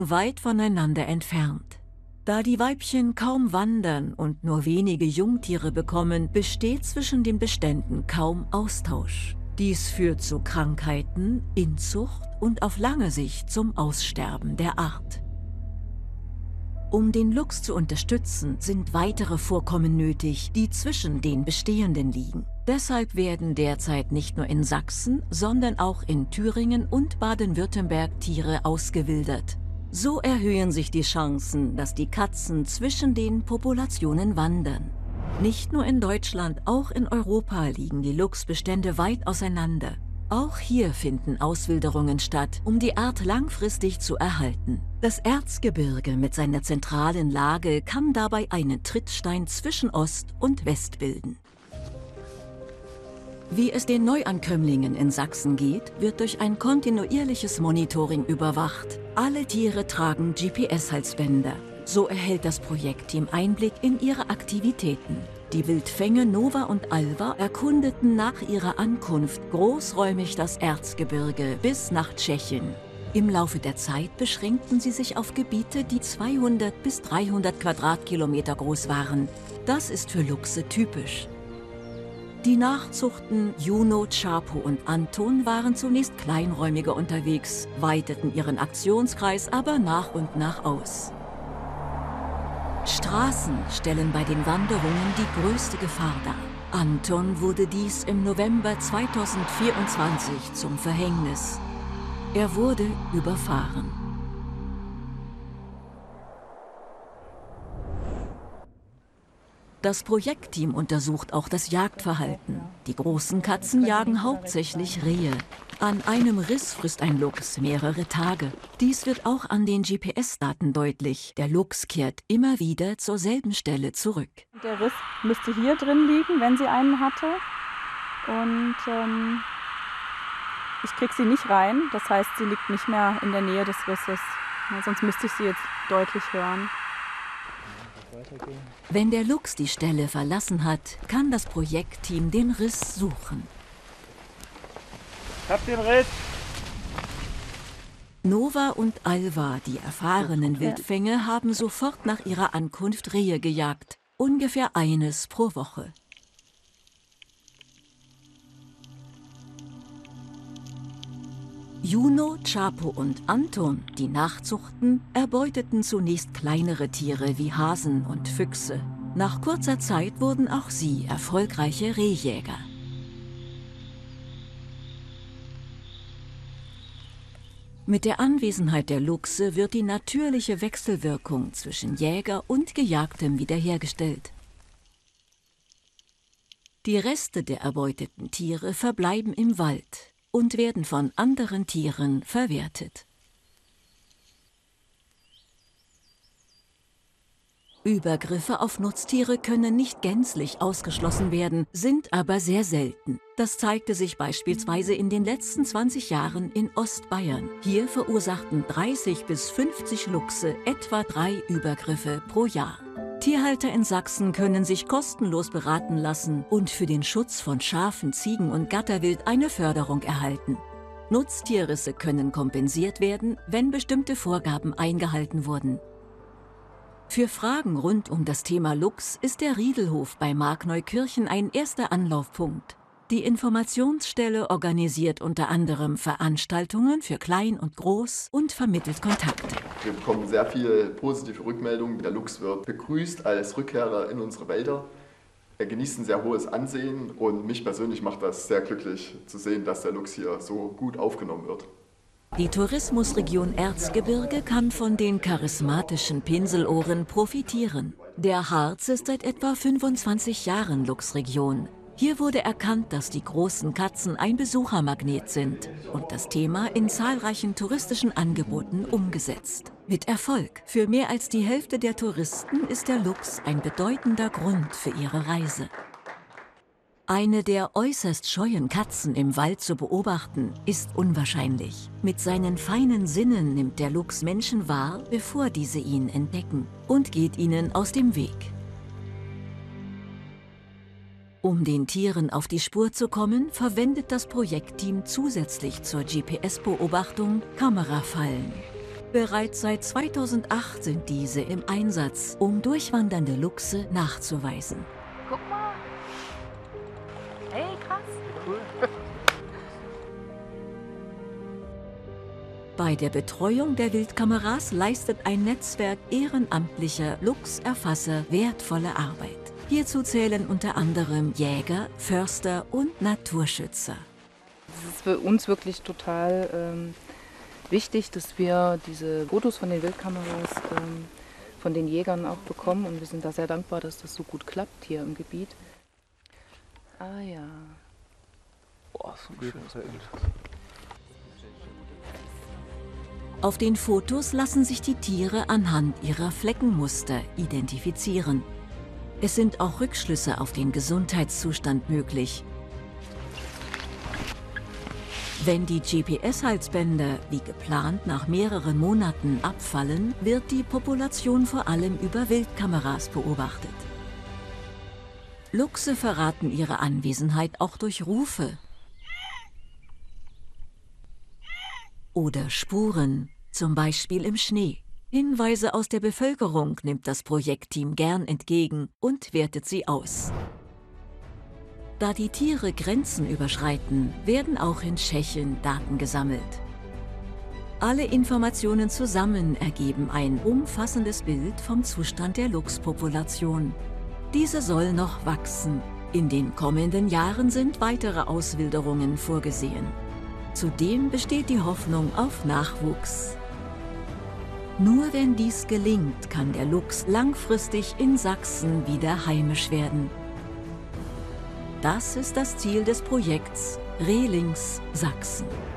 weit voneinander entfernt. Da die Weibchen kaum wandern und nur wenige Jungtiere bekommen, besteht zwischen den Beständen kaum Austausch. Dies führt zu Krankheiten, Inzucht und auf lange Sicht zum Aussterben der Art. Um den Luchs zu unterstützen, sind weitere Vorkommen nötig, die zwischen den bestehenden liegen. Deshalb werden derzeit nicht nur in Sachsen, sondern auch in Thüringen und Baden-Württemberg Tiere ausgewildert. So erhöhen sich die Chancen, dass die Katzen zwischen den Populationen wandern. Nicht nur in Deutschland, auch in Europa liegen die Luchsbestände weit auseinander. Auch hier finden Auswilderungen statt, um die Art langfristig zu erhalten. Das Erzgebirge mit seiner zentralen Lage kann dabei einen Trittstein zwischen Ost und West bilden. Wie es den Neuankömmlingen in Sachsen geht, wird durch ein kontinuierliches Monitoring überwacht. Alle Tiere tragen GPS-Halsbänder. So erhält das Projektteam Einblick in ihre Aktivitäten. Die Wildfänge Nova und Alva erkundeten nach ihrer Ankunft großräumig das Erzgebirge bis nach Tschechien. Im Laufe der Zeit beschränkten sie sich auf Gebiete, die 200 bis 300 Quadratkilometer groß waren. Das ist für Luchse typisch. Die Nachzuchten Juno, Chapo und Anton waren zunächst kleinräumiger unterwegs, weiteten ihren Aktionskreis aber nach und nach aus. Straßen stellen bei den Wanderungen die größte Gefahr dar. Anton wurde dies im November 2024 zum Verhängnis. Er wurde überfahren. Das Projektteam untersucht auch das Jagdverhalten. Die großen Katzen jagen hauptsächlich Rehe. An einem Riss frisst ein Luchs mehrere Tage. Dies wird auch an den GPS-Daten deutlich. Der Luchs kehrt immer wieder zur selben Stelle zurück. Der Riss müsste hier drin liegen, wenn sie einen hatte. Und ich kriege sie nicht rein. Das heißt, sie liegt nicht mehr in der Nähe des Risses. Ja, sonst müsste ich sie jetzt deutlich hören. Wenn der Luchs die Stelle verlassen hat, kann das Projektteam den Riss suchen. Ich hab den Riss! Nova und Alva, die erfahrenen Wildfänge, haben sofort nach ihrer Ankunft Rehe gejagt. Ungefähr eines pro Woche. Juno, Chapo und Anton, die Nachzuchten, erbeuteten zunächst kleinere Tiere wie Hasen und Füchse. Nach kurzer Zeit wurden auch sie erfolgreiche Rehjäger. Mit der Anwesenheit der Luchse wird die natürliche Wechselwirkung zwischen Jäger und Gejagtem wiederhergestellt. Die Reste der erbeuteten Tiere verbleiben im Wald und werden von anderen Tieren verwertet. Übergriffe auf Nutztiere können nicht gänzlich ausgeschlossen werden, sind aber sehr selten. Das zeigte sich beispielsweise in den letzten 20 Jahren in Ostbayern. Hier verursachten 30 bis 50 Luchse etwa 3 Übergriffe pro Jahr. Tierhalter in Sachsen können sich kostenlos beraten lassen und für den Schutz von Schafen, Ziegen und Gatterwild eine Förderung erhalten. Nutztierrisse können kompensiert werden, wenn bestimmte Vorgaben eingehalten wurden. Für Fragen rund um das Thema Luchs ist der Riedelhof bei Markneukirchen ein erster Anlaufpunkt. Die Informationsstelle organisiert unter anderem Veranstaltungen für Klein und Groß und vermittelt Kontakte. Wir bekommen sehr viele positive Rückmeldungen. Der Luchs wird begrüßt als Rückkehrer in unsere Wälder. Er genießt ein sehr hohes Ansehen und mich persönlich macht das sehr glücklich zu sehen, dass der Luchs hier so gut aufgenommen wird. Die Tourismusregion Erzgebirge kann von den charismatischen Pinselohren profitieren. Der Harz ist seit etwa 25 Jahren Luchsregion. Hier wurde erkannt, dass die großen Katzen ein Besuchermagnet sind und das Thema in zahlreichen touristischen Angeboten umgesetzt. Mit Erfolg. Für mehr als die Hälfte der Touristen ist der Luchs ein bedeutender Grund für ihre Reise. Eine der äußerst scheuen Katzen im Wald zu beobachten, ist unwahrscheinlich. Mit seinen feinen Sinnen nimmt der Luchs Menschen wahr, bevor diese ihn entdecken, und geht ihnen aus dem Weg. Um den Tieren auf die Spur zu kommen, verwendet das Projektteam zusätzlich zur GPS-Beobachtung Kamerafallen. Bereits seit 2008 sind diese im Einsatz, um durchwandernde Luchse nachzuweisen. Guck mal. Hey, krass. Cool. Bei der Betreuung der Wildkameras leistet ein Netzwerk ehrenamtlicher Luchserfasser wertvolle Arbeit. Hierzu zählen unter anderem Jäger, Förster und Naturschützer. Es ist für uns wirklich total wichtig, dass wir diese Fotos von den Wildkameras von den Jägern auch bekommen. Und wir sind da sehr dankbar, dass das so gut klappt hier im Gebiet. Ah ja. Boah, so ein schönes Bild. Auf den Fotos lassen sich die Tiere anhand ihrer Fleckenmuster identifizieren. Es sind auch Rückschlüsse auf den Gesundheitszustand möglich. Wenn die GPS-Halsbänder wie geplant nach mehreren Monaten abfallen, wird die Population vor allem über Wildkameras beobachtet. Luchse verraten ihre Anwesenheit auch durch Rufe oder Spuren, zum Beispiel im Schnee. Hinweise aus der Bevölkerung nimmt das Projektteam gern entgegen und wertet sie aus. Da die Tiere Grenzen überschreiten, werden auch in Tschechien Daten gesammelt. Alle Informationen zusammen ergeben ein umfassendes Bild vom Zustand der Luchspopulation. Diese soll noch wachsen. In den kommenden Jahren sind weitere Auswilderungen vorgesehen. Zudem besteht die Hoffnung auf Nachwuchs. Nur wenn dies gelingt, kann der Luchs langfristig in Sachsen wieder heimisch werden. Das ist das Ziel des Projekts Rehlings Sachsen.